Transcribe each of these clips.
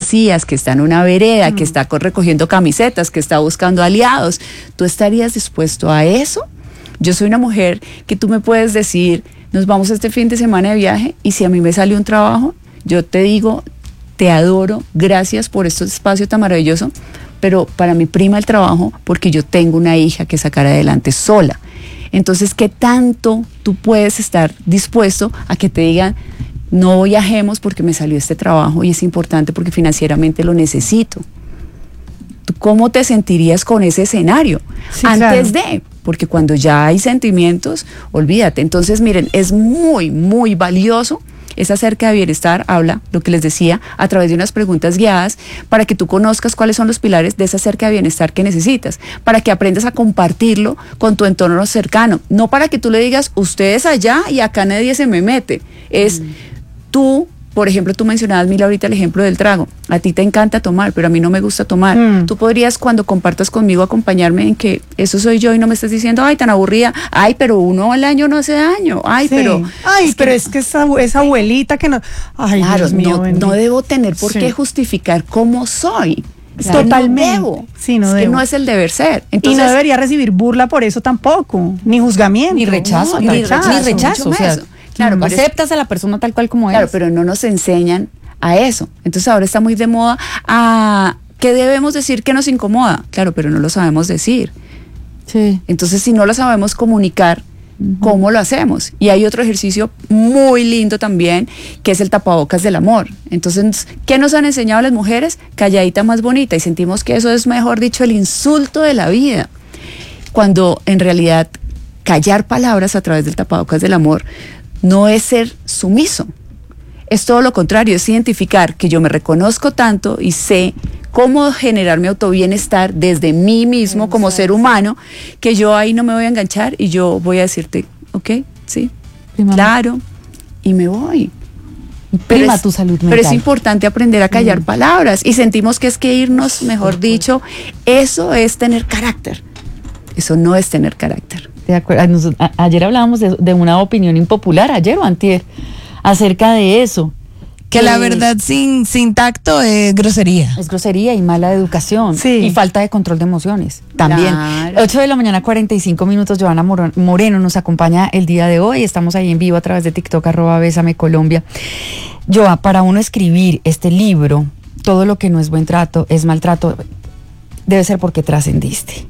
vacías, que está en una vereda, que está recogiendo camisetas, que está buscando aliados. ¿Tú estarías dispuesto a eso? Yo soy una mujer que tú me puedes decir, nos vamos este fin de semana de viaje, y si a mí me sale un trabajo, yo te digo, te adoro, gracias por este espacio tan maravilloso, pero para mí prima el trabajo porque yo tengo una hija que sacar adelante sola. Entonces, ¿qué tanto tú puedes estar dispuesto a que te digan, no viajemos porque me salió este trabajo y es importante porque financieramente lo necesito? ¿Tú cómo te sentirías con ese escenario? Sí, antes de, porque cuando ya hay sentimientos, olvídate. Entonces, miren, es muy, muy valioso. Es acerca de bienestar, habla, lo que les decía, a través de unas preguntas guiadas para que tú conozcas cuáles son los pilares de esa cerca de bienestar que necesitas, para que aprendas a compartirlo con tu entorno cercano, no para que tú le digas, ustedes allá y acá nadie se me mete, es tú. Por ejemplo, tú mencionabas, Mila, ahorita el ejemplo del trago. A ti te encanta tomar, pero a mí no me gusta tomar. Tú podrías, cuando compartas conmigo, acompañarme en que eso soy yo y no me estés diciendo, ay, tan aburrida, ay, pero uno al año no hace daño, ay, sí. es que esa abuelita que no... Ay, claro, Dios mío, no debo tener por qué justificar cómo soy. Claro. Totalmente. No debo. Sí, no es debo. Que no es el deber ser. Entonces, y no debería recibir burla por eso tampoco, ni juzgamiento. Ni rechazo. Ni rechazo. O sea, claro, aceptas a la persona tal cual como es. Claro, pero no nos enseñan a eso. Entonces ahora está muy de moda a que debemos decir que nos incomoda. Claro, pero no lo sabemos decir. Sí. Entonces, si no lo sabemos comunicar, ¿cómo lo hacemos? Y hay otro ejercicio muy lindo también, que es el tapabocas del amor. Entonces, ¿qué nos han enseñado las mujeres? Calladita más bonita, y sentimos que eso es, mejor dicho, el insulto de la vida. Cuando en realidad callar palabras a través del tapabocas del amor no es ser sumiso, es todo lo contrario, es identificar que yo me reconozco tanto y sé cómo generar mi autobienestar desde mí mismo. Exacto. Como ser humano, que yo ahí no me voy a enganchar y yo voy a decirte, ok, sí, claro, y me voy. Prima tu salud mental. Pero es importante aprender a callar palabras, y sentimos que es que irnos, mejor dicho, eso es tener carácter. Eso no es tener carácter. De acuerdo. Ayer hablábamos de una opinión impopular, ayer o antier, acerca de eso. Que la verdad sin tacto es grosería. Es grosería y mala educación. Sí. Y falta de control de emociones también. Claro. 8 de la mañana, 45 minutos. Joana Moreno nos acompaña el día de hoy. Estamos ahí en vivo a través de TikTok, @BésameColombia. Joa, para uno escribir este libro, todo lo que no es buen trato, es maltrato, debe ser porque trascendiste.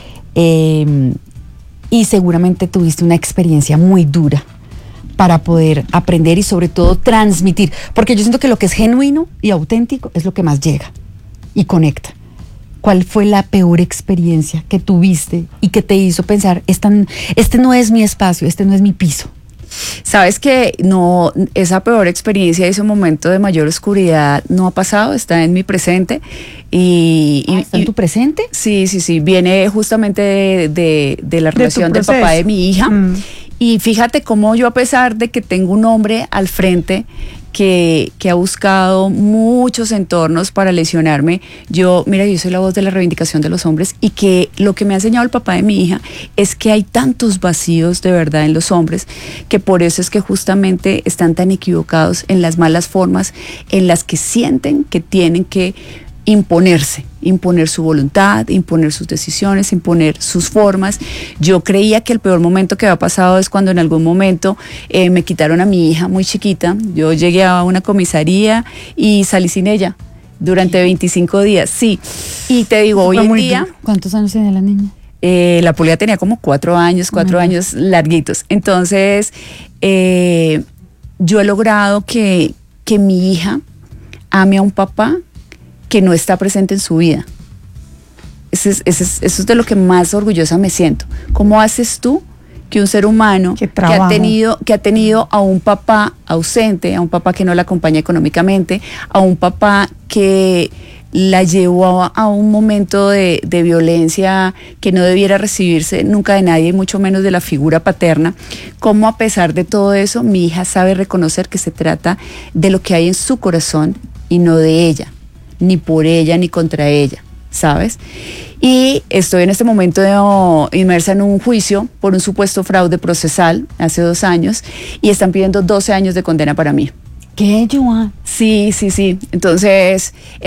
Y seguramente tuviste una experiencia muy dura para poder aprender y sobre todo transmitir, porque yo siento que lo que es genuino y auténtico es lo que más llega y conecta. ¿Cuál fue la peor experiencia que tuviste y que te hizo pensar, este no es mi espacio, este no es mi piso? Sabes que no, esa peor experiencia, ese momento de mayor oscuridad no ha pasado, está en mi presente. ¿Está en tu presente? Sí, viene justamente de la relación del papá de mi hija. Y fíjate cómo yo, a pesar de que tengo un hombre al frente que ha buscado muchos entornos para lesionarme, yo soy la voz de la reivindicación de los hombres, y que lo que me ha enseñado el papá de mi hija es que hay tantos vacíos de verdad en los hombres, que por eso es que justamente están tan equivocados en las malas formas en las que sienten que tienen que imponer su voluntad, imponer sus decisiones, imponer sus formas. Yo creía que el peor momento que había pasado es cuando en algún momento me quitaron a mi hija muy chiquita. Yo llegué a una comisaría y salí sin ella durante 25 días, sí. Y te digo, hoy en día... ¿Cuántos años tiene la niña? La Pulga tenía como 4 años larguitos. Entonces, yo he logrado que mi hija ame a un papá que no está presente en su vida. Eso es de lo que más orgullosa me siento. ¿Cómo haces tú que un ser humano que ha tenido a un papá ausente, a un papá que no la acompaña económicamente, a un papá que la llevó a un momento de violencia que no debiera recibirse nunca de nadie, mucho menos de la figura paterna, cómo a pesar de todo eso mi hija sabe reconocer que se trata de lo que hay en su corazón y no de ella, ni por ella ni contra ella, ¿sabes? Y estoy en este momento inmersa en un juicio por un supuesto fraude procesal hace 2 años, y están pidiendo 12 años de condena para mí. ¿Qué, Joan? Sí. Entonces